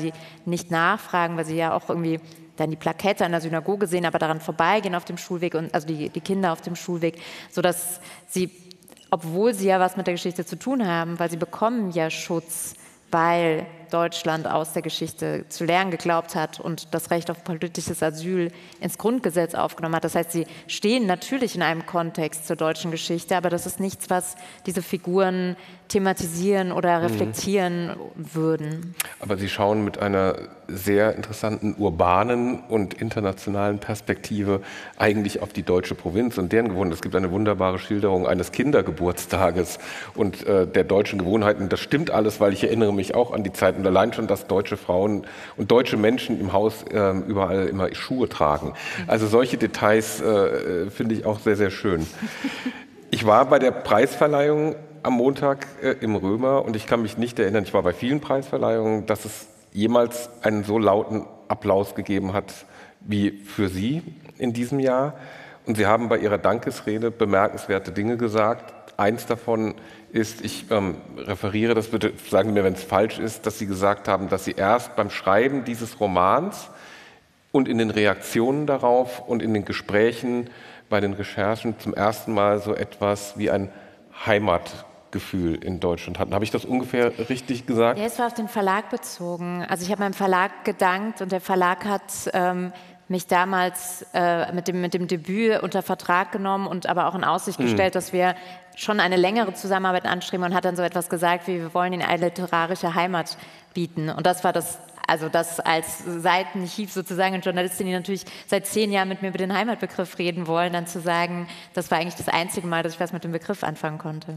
quasi nicht nachfragen, weil sie ja auch irgendwie dann die Plakette an der Synagoge sehen, aber daran vorbeigehen auf dem Schulweg, und also die Kinder auf dem Schulweg, sodass sie, obwohl sie ja was mit der Geschichte zu tun haben, weil sie bekommen ja Schutz, weil Deutschland aus der Geschichte zu lernen geglaubt hat und das Recht auf politisches Asyl ins Grundgesetz aufgenommen hat. Das heißt, sie stehen natürlich in einem Kontext zur deutschen Geschichte, aber das ist nichts, was diese Figuren thematisieren oder reflektieren würden. Aber Sie schauen mit einer sehr interessanten urbanen und internationalen Perspektive eigentlich auf die deutsche Provinz und deren Gewohnheiten. Es gibt eine wunderbare Schilderung eines Kindergeburtstages und der deutschen Gewohnheiten. Das stimmt alles, weil ich erinnere mich auch an die Zeit und allein schon, dass deutsche Frauen und deutsche Menschen im Haus überall immer Schuhe tragen. Also solche Details finde ich auch sehr, sehr schön. Ich war bei der Preisverleihung am Montag im Römer und ich kann mich nicht erinnern, ich war bei vielen Preisverleihungen, dass es jemals einen so lauten Applaus gegeben hat wie für Sie in diesem Jahr. Und Sie haben bei Ihrer Dankesrede bemerkenswerte Dinge gesagt. Eins davon ist, ich referiere das, bitte sagen Sie mir, wenn es falsch ist, dass Sie gesagt haben, dass Sie erst beim Schreiben dieses Romans und in den Reaktionen darauf und in den Gesprächen bei den Recherchen zum ersten Mal so etwas wie ein Heimatgefühl in Deutschland hatten. Habe ich das ungefähr richtig gesagt? Ja, es war auf den Verlag bezogen. Also ich habe meinem Verlag gedankt und der Verlag hat mich damals mit dem Debüt unter Vertrag genommen und aber auch in Aussicht gestellt, dass wir schon eine längere Zusammenarbeit anstreben, und hat dann so etwas gesagt wie, wir wollen Ihnen eine literarische Heimat bieten. Und das war das, also das als Seitenhieb sozusagen, und Journalistin, die natürlich seit 10 Jahren mit mir über den Heimatbegriff reden wollen, dann zu sagen, das war eigentlich das einzige Mal, dass ich was mit dem Begriff anfangen konnte.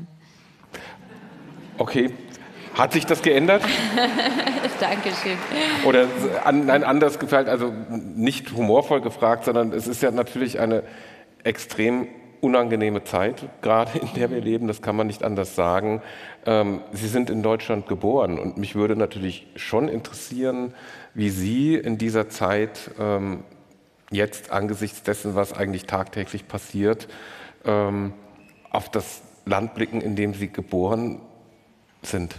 Okay. Hat sich das geändert? Dankeschön. Oder nein, anders gefragt, also nicht humorvoll gefragt, sondern es ist ja natürlich eine extrem unangenehme Zeit, gerade in der wir leben, das kann man nicht anders sagen. Sie sind in Deutschland geboren und mich würde natürlich schon interessieren, wie Sie in dieser Zeit jetzt angesichts dessen, was eigentlich tagtäglich passiert, auf das Land blicken, in dem Sie geboren sind.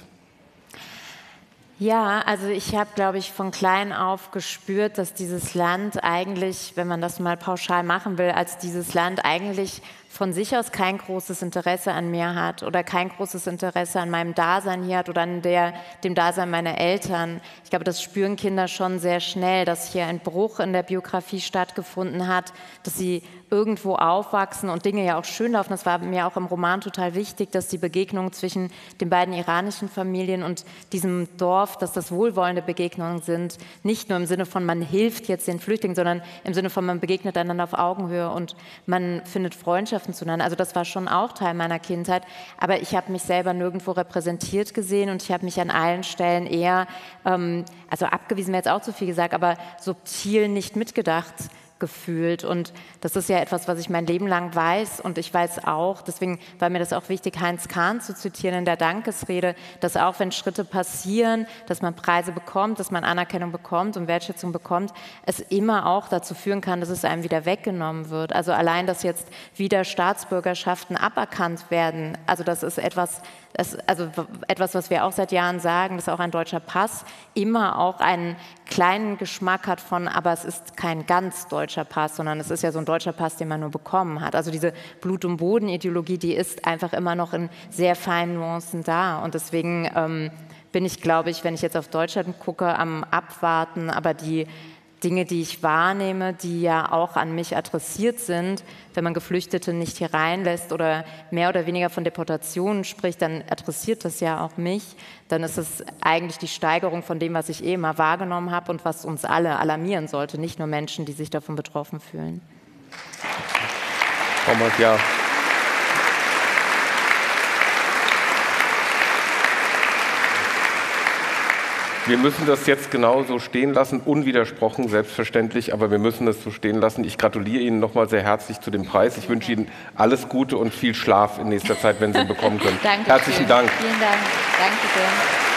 Ja, also ich habe, glaube ich, von klein auf gespürt, dass dieses Land eigentlich, wenn man das mal pauschal machen will, als dieses Land eigentlich von sich aus kein großes Interesse an mir hat oder kein großes Interesse an meinem Dasein hier hat oder an dem Dasein meiner Eltern. Ich glaube, das spüren Kinder schon sehr schnell, dass hier ein Bruch in der Biografie stattgefunden hat, dass sie irgendwo aufwachsen und Dinge ja auch schön laufen. Das war mir auch im Roman total wichtig, dass die Begegnung zwischen den beiden iranischen Familien und diesem Dorf, dass das wohlwollende Begegnungen sind. Nicht nur im Sinne von, man hilft jetzt den Flüchtlingen, sondern im Sinne von, man begegnet einander auf Augenhöhe und man findet Freundschaften zueinander. Also das war schon auch Teil meiner Kindheit. Aber ich habe mich selber nirgendwo repräsentiert gesehen und ich habe mich an allen Stellen eher, also abgewiesen wäre jetzt auch zu viel gesagt, aber subtil nicht mitgedacht gefühlt. Und das ist ja etwas, was ich mein Leben lang weiß. Und ich weiß auch, deswegen war mir das auch wichtig, Heinz Kahn zu zitieren in der Dankesrede, dass auch wenn Schritte passieren, dass man Preise bekommt, dass man Anerkennung bekommt und Wertschätzung bekommt, es immer auch dazu führen kann, dass es einem wieder weggenommen wird. Also allein, dass jetzt wieder Staatsbürgerschaften aberkannt werden, also das ist etwas, was wir auch seit Jahren sagen, dass auch ein deutscher Pass immer auch einen kleinen Geschmack hat von, aber es ist kein ganz deutscher Pass, sondern es ist ja so ein deutscher Pass, den man nur bekommen hat. Also diese Blut- und Boden-Ideologie, die ist einfach immer noch in sehr feinen Nuancen da. Und deswegen bin ich, glaube ich, wenn ich jetzt auf Deutschland gucke, am Abwarten, aber die Dinge, die ich wahrnehme, die ja auch an mich adressiert sind, wenn man Geflüchtete nicht hier reinlässt oder mehr oder weniger von Deportationen spricht, dann adressiert das ja auch mich. Dann ist es eigentlich die Steigerung von dem, was ich immer wahrgenommen habe und was uns alle alarmieren sollte, nicht nur Menschen, die sich davon betroffen fühlen. Ja. Wir müssen das jetzt genauso stehen lassen, unwidersprochen, selbstverständlich, aber wir müssen es so stehen lassen. Ich gratuliere Ihnen nochmal sehr herzlich zu dem Preis. Ich wünsche Ihnen alles Gute und viel Schlaf in nächster Zeit, wenn Sie ihn bekommen können. Dankeschön. Herzlichen Dank. Vielen Dank. Danke sehr.